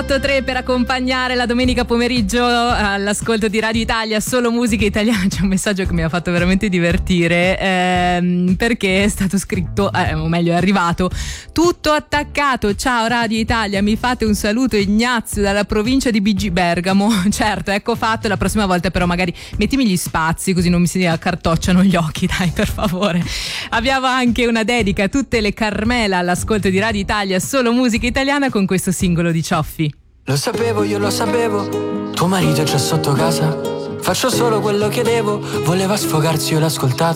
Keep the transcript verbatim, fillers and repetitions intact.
otto e tre per accompagnare la domenica pomeriggio all'ascolto di Radio Italia, solo musica italiana. C'è un messaggio che mi ha fatto veramente divertire, ehm, perché è stato scritto, eh, o meglio è arrivato: tutto attaccato, ciao Radio Italia, mi fate un saluto Ignazio dalla provincia di B G Bergamo. Certo, ecco fatto, la prossima volta però magari mettimi gli spazi così non mi si accartocciano gli occhi, dai, per favore. Abbiamo anche una dedica a tutte le Carmela all'ascolto di Radio Italia, solo musica italiana, con questo singolo di Cioffi. Lo sapevo, io lo sapevo, tuo marito c'è sotto casa, faccio solo quello che devo, voleva sfogarsi, io l'ho ascoltato